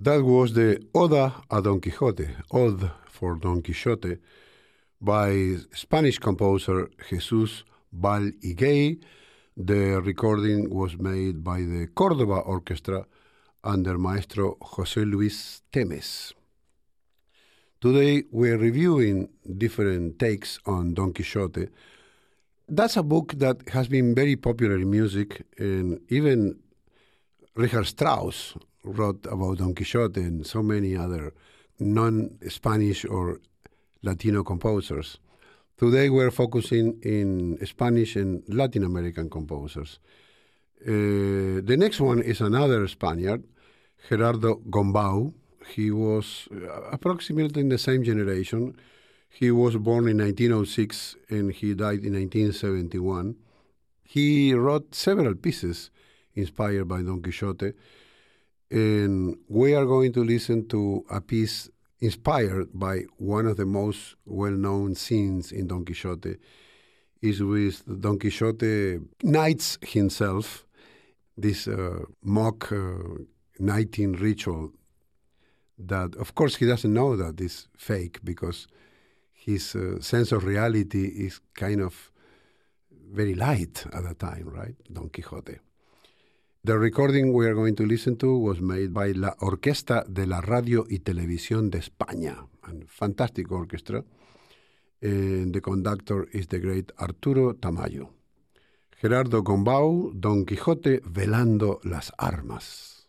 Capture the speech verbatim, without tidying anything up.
That was the Oda a Don Quixote, Ode for Don Quixote, by Spanish composer Jesus Vall-Higuey. The recording was made by the Córdoba Orchestra under Maestro José Luis Temes. Today we're reviewing different takes on Don Quixote. That's a book that has been very popular in music, and even Richard Strauss wrote about Don Quixote and so many other non-Spanish or Latino composers. Today we're focusing in Spanish and Latin American composers. Uh, the next one is another Spaniard, Gerardo Gombau. He was approximately in the same generation. He was born in nineteen oh six and he died in nineteen seventy-one. He wrote several pieces inspired by Don Quixote, and we are going to listen to a piece inspired by one of the most well-known scenes in Don Quixote. Is with Don Quixote knights himself, this uh, mock uh, knighting ritual that, of course, he doesn't know that is fake because his uh, sense of reality is kind of very light at the time, right? Don Quixote. The recording we are going to listen to was made by La Orquesta de la Radio y Televisión de España, a fantastic orchestra, and the conductor is the great Arturo Tamayo. Gerardo Gombau, Don Quijote velando las armas.